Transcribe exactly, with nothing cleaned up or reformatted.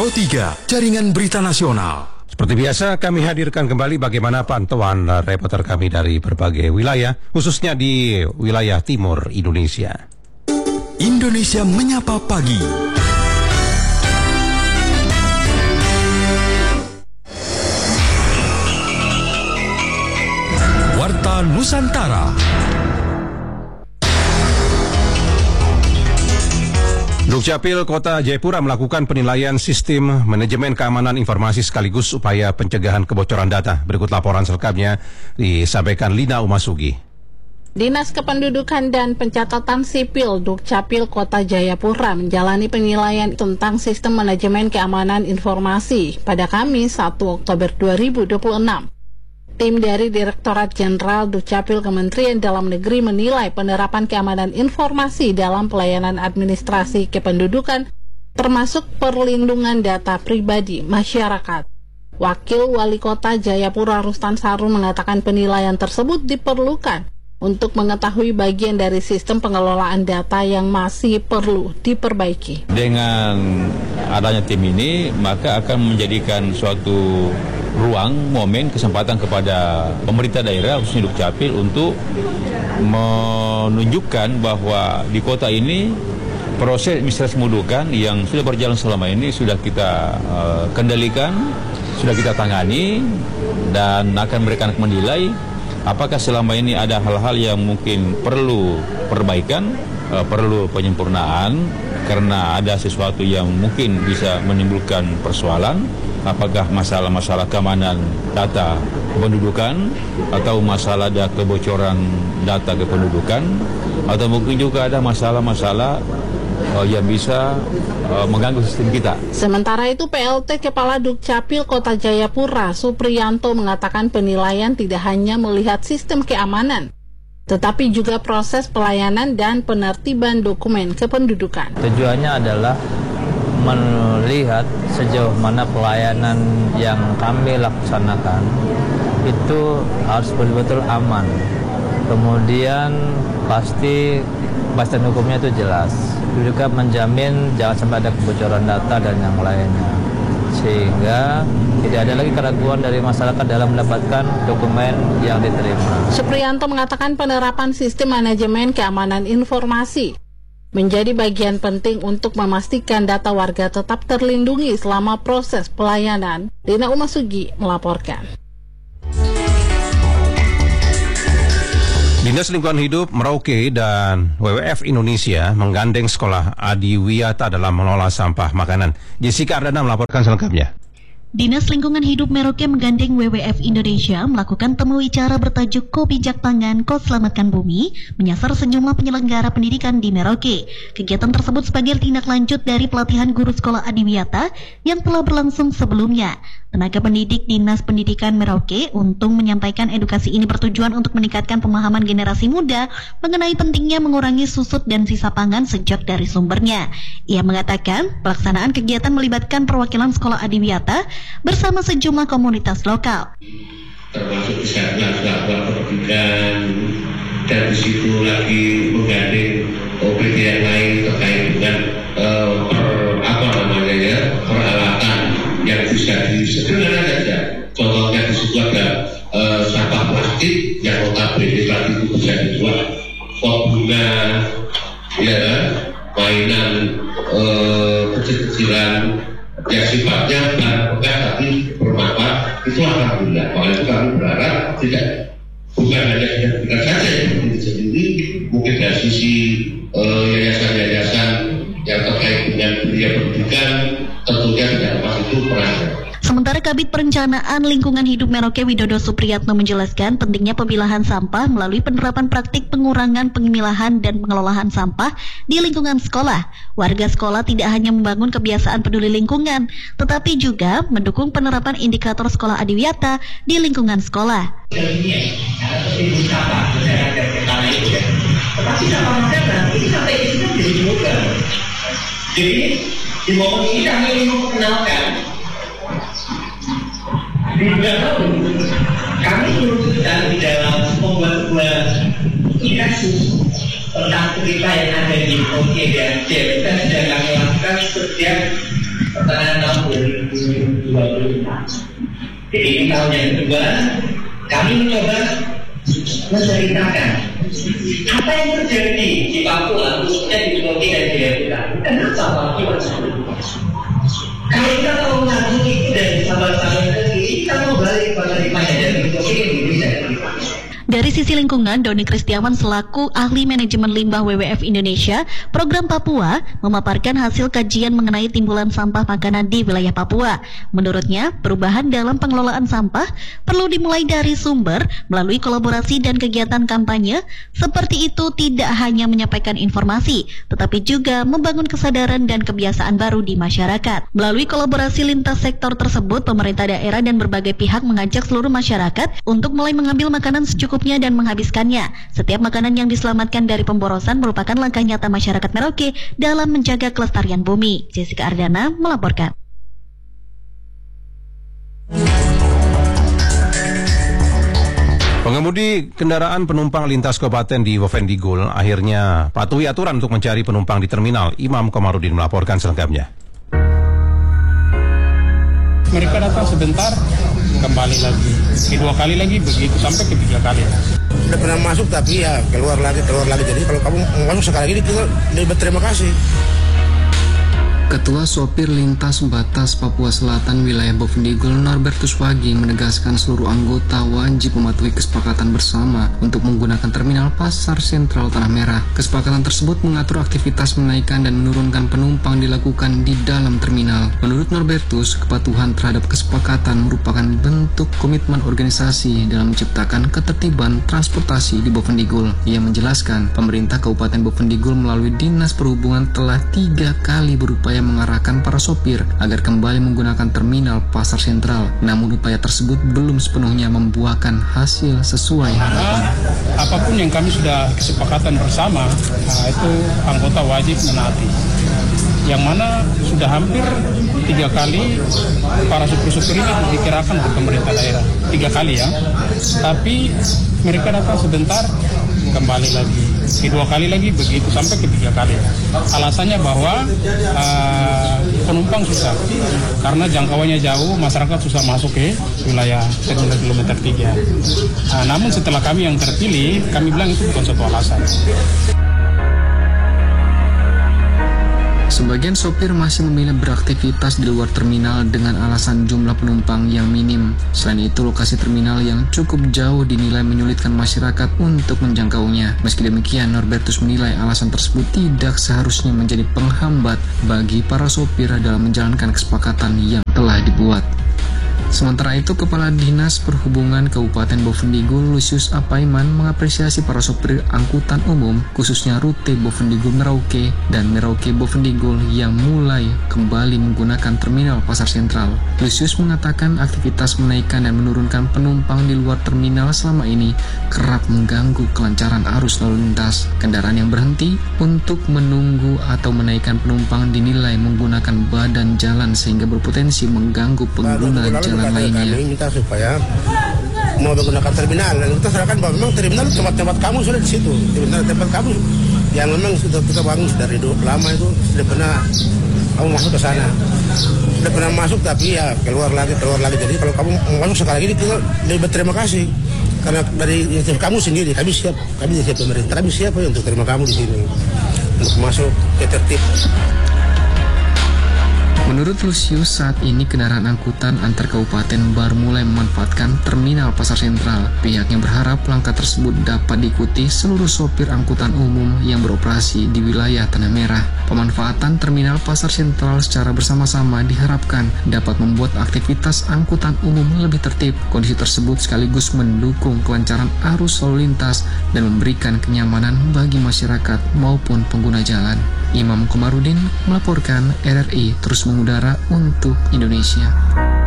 Pro tiga, Jaringan Berita Nasional. Seperti biasa, kami hadirkan kembali bagaimana pantauan reporter kami dari berbagai wilayah, khususnya di wilayah timur Indonesia. Indonesia Menyapa Pagi. Warta Nusantara. Dukcapil Kota Jayapura melakukan penilaian sistem manajemen keamanan informasi sekaligus upaya pencegahan kebocoran data. Berikut laporan selengkapnya disampaikan Lina Umasugi. Dinas Kependudukan dan Pencatatan Sipil Dukcapil Kota Jayapura menjalani penilaian tentang sistem manajemen keamanan informasi pada Kamis satu Oktober dua ribu dua puluh enam. Tim dari Direktorat Jenderal Dukcapil Kementerian Dalam Negeri menilai penerapan keamanan informasi dalam pelayanan administrasi kependudukan, termasuk perlindungan data pribadi masyarakat. Wakil Wali Kota Jayapura Rustan Sarun mengatakan penilaian tersebut diperlukan untuk mengetahui bagian dari sistem pengelolaan data yang masih perlu diperbaiki. Dengan adanya tim ini, maka akan menjadikan suatu ruang, momen, kesempatan kepada pemerintah daerah, khususnya Dukcapil, untuk menunjukkan bahwa di kota ini proses administrasi kependudukan yang sudah berjalan selama ini sudah kita uh, kendalikan, sudah kita tangani, dan akan mereka menilai apakah selama ini ada hal-hal yang mungkin perlu perbaikan, uh, perlu penyempurnaan, karena ada sesuatu yang mungkin bisa menimbulkan persoalan. Apakah masalah-masalah keamanan data kependudukan, atau masalah ada kebocoran data kependudukan, atau mungkin juga ada masalah-masalah uh, yang bisa uh, mengganggu sistem kita. Sementara itu, P L T Kepala Dukcapil Kota Jayapura, Supriyanto, mengatakan penilaian tidak hanya melihat sistem keamanan, tetapi juga proses pelayanan dan penertiban dokumen kependudukan. Tujuannya adalah melihat sejauh mana pelayanan yang kami laksanakan itu harus betul-betul aman. Kemudian pasti kepastian hukumnya itu jelas. Juga menjamin jangan sampai ada kebocoran data dan yang lainnya, sehingga tidak ada lagi keraguan dari masyarakat dalam mendapatkan dokumen yang diterima. Supriyanto mengatakan penerapan sistem manajemen keamanan informasi menjadi bagian penting untuk memastikan data warga tetap terlindungi selama proses pelayanan. Lina Umasugi melaporkan. Dinas Lingkungan Hidup Merauke dan W W F Indonesia menggandeng sekolah Adiwiyata dalam mengelola sampah makanan. Jessica Ardana melaporkan selengkapnya. Dinas Lingkungan Hidup Merauke menggandeng W W F Indonesia melakukan temu wicara bertajuk Ko Bijak Pangan, Ko Selamatkan Bumi, menyasar sejumlah penyelenggara pendidikan di Merauke. Kegiatan tersebut sebagai tindak lanjut dari pelatihan guru sekolah Adiwiyata yang telah berlangsung sebelumnya. Tenaga pendidik Dinas Pendidikan Merauke untuk menyampaikan edukasi ini bertujuan untuk meningkatkan pemahaman generasi muda mengenai pentingnya mengurangi susut dan sisa pangan sejak dari sumbernya. Ia mengatakan pelaksanaan kegiatan melibatkan perwakilan sekolah Adiwiyata bersama sejumlah komunitas lokal. Termasuk misalnya pelabuhan pendidikan, dan di situ lagi menggandeng O P D yang lain terkait dengan uh, per, apa namanya ya peralatan yang bisa disederhanakan saja. Contohnya di situ ada uh, sampah plastik yang notabene tadi itu bisa dibuat pot bunga, ya kan, mainan uh, kecil-kecilan yang sifatnya bahan bekas tapi bermanfaat. Itu alhamdulillah. Oleh itu kami berharap tidak bukan hanya kita saja yang berdiri sendiri, mungkin dari sisi uh, yayasan-yayasan yang terkait dengan dunia pendidikan tentunya tidak lepas itu perannya. Sementara Kabid Perencanaan Lingkungan Hidup Merauke Widodo Supriyatno menjelaskan pentingnya pemilahan sampah melalui penerapan praktik pengurangan pemilahan dan pengelolaan sampah di lingkungan sekolah. Warga sekolah tidak hanya membangun kebiasaan peduli lingkungan, tetapi juga mendukung penerapan indikator sekolah Adiwiyata di lingkungan sekolah. Jadi di momen ini kami ingin memperkenalkan di dalam kami merumuskan di dalam membuat sebuah kasus tentang cerita yang ada di O K dan C. Kita sedang kami lakukan setiap pertengahan tahun dua ribu dua puluh lima. Jadi di tahun yang kedua kami mencoba menceritakan apa yang terjadi di Papua, khususnya di Merauke dan Jayapura. Kenapa Papua seperti itu? Kalau kita mau ngaji itu dari sahabat-sahabat negeri, kita mau balik pada rimanya dan Merauke Indonesia. Dari sisi lingkungan, Doni Kristiawan selaku ahli manajemen limbah W W F Indonesia, program Papua memaparkan hasil kajian mengenai timbulan sampah makanan di wilayah Papua. Menurutnya, perubahan dalam pengelolaan sampah perlu dimulai dari sumber melalui kolaborasi dan kegiatan kampanye. Seperti itu tidak hanya menyampaikan informasi, tetapi juga membangun kesadaran dan kebiasaan baru di masyarakat. Melalui kolaborasi lintas sektor tersebut, pemerintah daerah dan berbagai pihak mengajak seluruh masyarakat untuk mulai mengambil makanan secukupnya dan menghabiskannya. Setiap makanan yang diselamatkan dari pemborosan merupakan langkah nyata masyarakat Merauke dalam menjaga kelestarian bumi. Jessica Ardana melaporkan. Pengemudi kendaraan penumpang lintas kabupaten di Bovendigul akhirnya patuhi aturan untuk mencari penumpang di terminal. Imam Komarudin melaporkan selengkapnya. Mereka datang sebentar, kembali lagi, kedua kali lagi, begitu sampai ketiga kali. Sudah pernah masuk tapi ya keluar lagi, keluar lagi. Jadi kalau kamu mau masuk sekali lagi, kita berterima kasih. Ketua Sopir Lintas Batas Papua Selatan Wilayah Bovendigul Norbertus Wagi menegaskan seluruh anggota wajib mematuhi kesepakatan bersama untuk menggunakan terminal Pasar Sentral Tanah Merah. Kesepakatan tersebut mengatur aktivitas menaikkan dan menurunkan penumpang dilakukan di dalam terminal. Menurut Norbertus, kepatuhan terhadap kesepakatan merupakan bentuk komitmen organisasi dalam menciptakan ketertiban transportasi di Bovendigul. Ia menjelaskan, pemerintah Kabupaten Bovendigul melalui Dinas Perhubungan telah tiga kali berupaya mengarahkan para sopir agar kembali menggunakan terminal Pasar Sentral. Namun upaya tersebut belum sepenuhnya membuahkan hasil sesuai harapan. Apapun yang kami sudah kesepakatan bersama, nah itu anggota wajib menaati. Yang mana sudah hampir tiga kali para supir-supir ini dikerahkan ke pemerintah daerah. Tiga kali ya. Tapi mereka datang sebentar, kembali lagi. Kedua kali lagi, begitu sampai ketiga kali. Alasannya bahwa uh, penumpang susah, karena jangkauannya jauh, masyarakat susah masuk ke wilayah terminal kilometer tiga. Nah, namun setelah kami yang terpilih, kami bilang itu bukan suatu alasan. Sebagian sopir masih memilih beraktivitas di luar terminal dengan alasan jumlah penumpang yang minim. Selain itu, lokasi terminal yang cukup jauh dinilai menyulitkan masyarakat untuk menjangkaunya. Meski demikian, Norbertus menilai alasan tersebut tidak seharusnya menjadi penghambat bagi para sopir dalam menjalankan kesepakatan yang telah dibuat. Sementara itu, Kepala Dinas Perhubungan Kabupaten Bovendigul Lusius Apaiman mengapresiasi para sopir angkutan umum, khususnya rute Bovendigul Merauke dan Merauke Bovendigul yang mulai kembali menggunakan terminal Pasar Sentral. Lusius mengatakan aktivitas menaikkan dan menurunkan penumpang di luar terminal selama ini kerap mengganggu kelancaran arus lalu lintas. Kendaraan yang berhenti untuk menunggu atau menaikkan penumpang dinilai menggunakan badan jalan sehingga berpotensi mengganggu pengguna jalan lainnya. Kami minta supaya mau menggunakan terminal dan kita serahkan bahwa memang terminal tempat-tempat kamu sudah di situ, terminal tempat kamu yang memang sudah kita bangun dari dulu lama itu sudah pernah kamu masuk ke sana, sudah pernah masuk tapi ya keluar lagi, keluar lagi. Jadi kalau kamu mau masuk sekali lagi, kita lebih berterima kasih karena dari inisiatif kamu sendiri, kami siap, kami siap pemerintah, kami siap untuk terima kamu di sini untuk masuk ke tertib. Menurut Lusius, saat ini kendaraan angkutan antar kabupaten baru mulai memanfaatkan terminal Pasar Sentral. Pihaknya berharap langkah tersebut dapat diikuti seluruh sopir angkutan umum yang beroperasi di wilayah Tanah Merah. Pemanfaatan terminal Pasar Sentral secara bersama-sama diharapkan dapat membuat aktivitas angkutan umum lebih tertib. Kondisi tersebut sekaligus mendukung kelancaran arus lalu lintas dan memberikan kenyamanan bagi masyarakat maupun pengguna jalan. Imam Komarudin melaporkan R R I terus mengudara untuk Indonesia.